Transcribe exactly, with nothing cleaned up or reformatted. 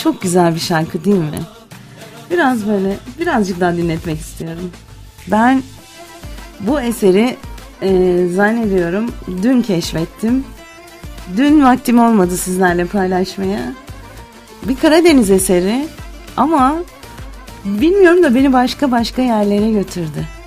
Çok güzel bir şarkı değil mi? Biraz böyle birazcık daha dinletmek istiyorum. Ben bu eseri e, zannediyorum dün keşfettim. Dün vaktim olmadı sizlerle paylaşmaya. Bir Karadeniz eseri ama bilmiyorum da beni başka başka yerlere götürdü.